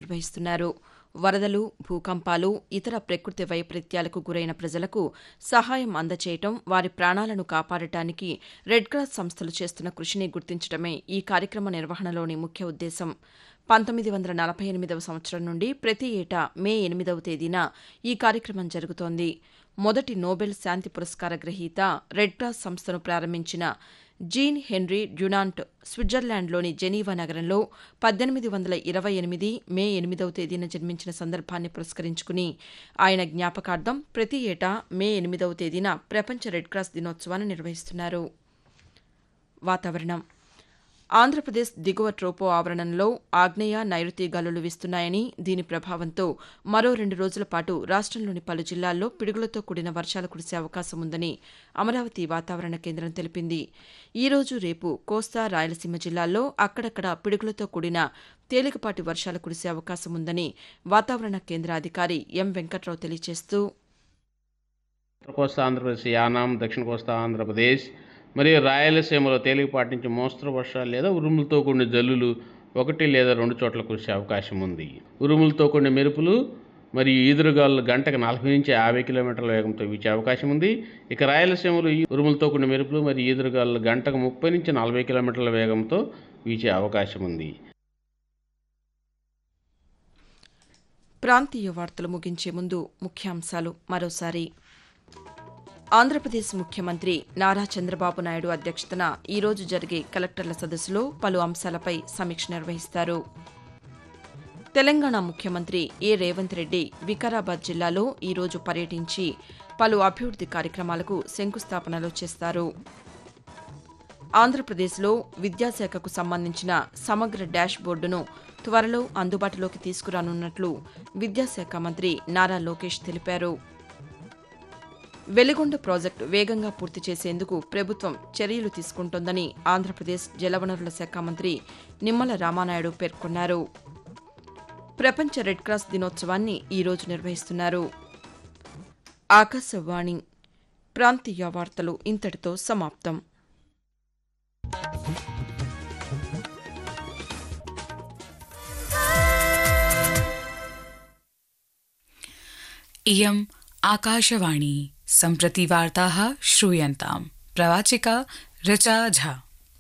నిర్వహిస్తున్నారు. వరదలు, భూకంపాలు, ఇతర ప్రకృతి వైపరీత్యాలకు గురైన ప్రజలకు సహాయం అందచేయటం, వారి ప్రాణాలను కాపాడటానికి రెడ్ క్రాస్ సంస్థలు చేస్తున్న కృషిని గుర్తించడమే ఈ కార్యక్రమ నిర్వహణలోని ముఖ్య ఉద్దేశం. 1948వ సంవత్సరం నుండి ప్రతి ఏటా మే 8వ తేదీన ఈ కార్యక్రమం జరుగుతోంది. మొదటి నోబెల్ శాంతి పురస్కార గ్రహీత, రెడ్ క్రాస్ సంస్థను ప్రారంభించిన జీన్ హెన్రీ డ్యునాంట్ స్విట్జర్లాండ్లోని జెనీవా నగరంలో 1828 మే 8వ తేదీన జన్మించిన సందర్భాన్ని పురస్కరించుకుని ఆయన జ్ఞాపకార్థం ప్రతి ఏటా మే 8వ తేదీన ప్రపంచ రెడ్ క్రాస్ దినోత్సవాన్ని నిర్వహిస్తున్నారు. వాతావరణం. ఆంధ్రప్రదేశ్ దిగువ ట్రోపో ఆవరణంలో ఆగ్నేయ, నైరుతి గాలులు వీస్తున్నాయని, దీని ప్రభావంతో మరో 2 రోజుల పాటు రాష్టంలోని పలు జిల్లాల్లో పిడుగులతో కూడిన వర్షాలు కురిసే అవకాశం ఉందని అమరావతి వాతావరణ కేంద్రం తెలిపింది. ఈ రోజు, రేపు కోస్తా, రాయలసీమ జిల్లాల్లో అక్కడక్కడ పిడుగులతో కూడిన తేలికపాటి వర్షాలు కురిసే అవకాశం ఉందని వాతావరణ కేంద్ర అధికారి ఎం వెంకట్రావు తెలియజేస్తూ, ఉత్తర కోస్తా ఆంధ్రప్రదేశ్, యానాం, దక్షిణ కోస్తా ఆంధ్రప్రదేశ్ మరియు రాయలసీమలో తేలికపాటి నుంచి మోస్తరు వర్షాలు లేదా ఉరుములతో కూడిన జల్లులు 1 లేదా 2 చోట్ల కురిసే అవకాశం ఉంది. ఉరుములతో కూడిన మెరుపులు మరియు ఈదురుగాలులు గంటకు 40 నుంచి 50 కిలోమీటర్ల వేగంతో వీచే అవకాశం ఉంది. ఇక రాయలసీమలో ఉరుములతో కూడిన మెరుపులు మరియు ఈదురుగాలులు గంటకు 30 నుంచి 40 కిలోమీటర్ల వేగంతో వీచే అవకాశం ఉంది. ప్రాంతీయ వార్తలు ముగించే ముందు ముఖ్యాంశాలు మరోసారి. ఆంధ్రప్రదేశ్ ముఖ్యమంత్రి నారా చంద్రబాబు నాయుడు అధ్యక్షతన ఈరోజు జరిగే కలెక్టర్ల సదస్సులో పలు అంశాలపై సమీక్ష నిర్వహిస్తారు. తెలంగాణ ముఖ్యమంత్రి ఏ రేవంత్ రెడ్డి వికారాబాద్ జిల్లాలో ఈరోజు పర్యటించి పలు అభివృద్ది కార్యక్రమాలకు శంకుస్థాపనలు చేస్తారు. ఆంధ్రప్రదేశ్లో విద్యాశాఖకు సంబంధించిన సమగ్ర డాష్ బోర్డును త్వరలో అందుబాటులోకి తీసుకురానున్నట్లు విద్యాశాఖ మంత్రి నారా లోకేష్ తెలిపారు. వెలిగొండ ప్రాజెక్టు వేగంగా పూర్తి చేసేందుకు ప్రభుత్వం చర్యలు తీసుకుంటోందని ఆంధ్రప్రదేశ్ జలవనరుల శాఖ మంత్రి నిమ్మల రామానాయుడు పేర్కొన్నారు. ప్రపంచ రెడ్ క్రాస్ దినోత్సవాన్ని ఈరోజు నిర్వహిస్తున్నారు. ఆకాశవాణి ప్రాంతీయ వార్తలు ఇంతటితో సమాప్తం. इयम् आकाशवाणी. सम्प्रति वार्ताः श्रूयन्ताम्. प्रवाचिका ऋचा झा.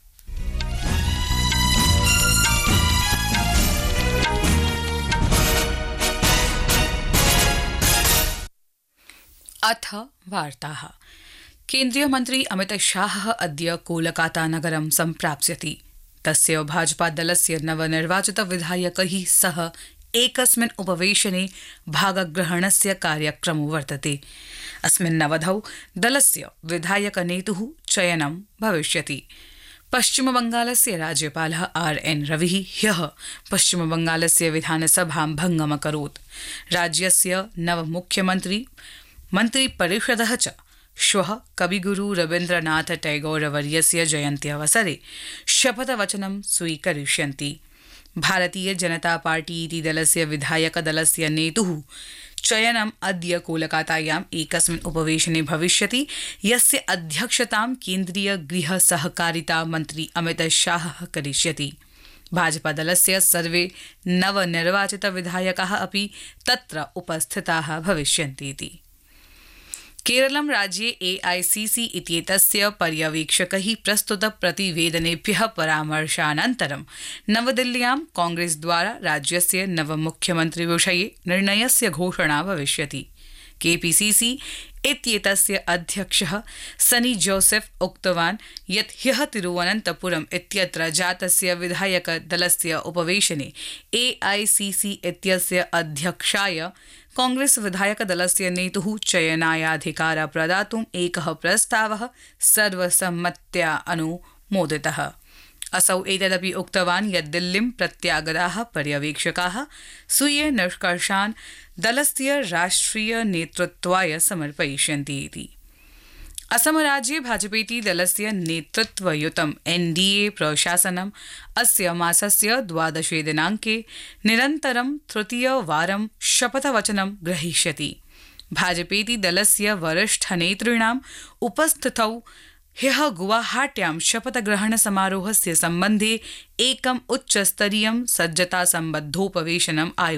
अथ वार्ताः. केन्द्रीयमन्त्री अमितशाहः अद्य कोलकातानगरं सम्प्राप्स्यति. तस्य भाजपादलस्य नवनिर्वाचितविधायकैः सह एकस्मिन् उपवेशने भागग्रहणस्य कार्यक्रमो वर्तते. अस्मिन्नवधौ दलस्य विधायकनेतुः चयनं भविष्यति. पश्चिमबंगालस्य राज्यपालः आर्.एन्. रविः ह्यः पश्चिमबंगालस्य विधानसभां भङ्गमकरोत्. राज्यस्य नवमुख्यमन्त्री मन्त्रिपरिषदः च श्वः कविगुरु रवीन्द्रनाथ टैगोरवर्यस्य जयन्त्यवसरे शपथवचनं स्वीकरिष्यन्ति. भारतीय जनता पार्टी इति दलस्य विधायकदलस्य नेतुः चयनम् अद्य कोलकातायाम् एकस्मिन् उपवेशने भविष्यति, यस्य अध्यक्षतां केन्द्रीय गृह सहकारिता मन्त्री अमितशाहः करिष्यति. भाजपादलस्य सर्वे नवनिर्वाचितविधायकाः अपि तत्र उपस्थिताः भविष्यन्तीति. केरलं राज्ये एआईसीसी इत्येतस्य पर्यवेक्षकैः प्रस्तुतप्रतिवेदनेभ्यः परामर्शानन्तरं नवदिल्ल्यां कांग्रेसद्वारा राज्यस्य नवमुख्यमन्त्रिविषये निर्णयस्य घोषणा भविष्यति. केपीसीसी इत्येतस्य अध्यक्षः सनी जोसेफ उक्तवान् यत् ह्यः तिरुवनन्तपुरम् इत्यत्र जातस्य विधायकदलस्य उपवेशने एआईसीसी इत्यस्य अध्यक्षाय कांग्रेस विधायकदलस्य नेतुः चयनायाधिकार प्रदातुम् एकः प्रस्तावः सर्वसम्मत्या अनुमोदितः. असौ एतदपि उक्तवान् यत् दिल्लीं प्रत्यागताः पर्यवेक्षकाः स्वीय निष्कर्षान् दलस्य राष्ट्रिय नेतृत्वाय समर्पयिष्यन्ति इति. असमराज्ये भाजपेति दलस्य नेतृत्वयुतं एनडीए प्रशासनम् अस्य मासस्य 12 दिनाङ्के निरन्तरं तृतीयवारं शपथवचनं ग्रहीष्यति. भाजपेति दलस्य वरिष्ठनेतॄणाम् उपस्थितौ ह्यः गुवाहाट्यां शपथग्रहण समारोहस्य सम्बन्धे एकम् उच्चस्तरीयं सज्जतासम्बद्धोपवेशनम्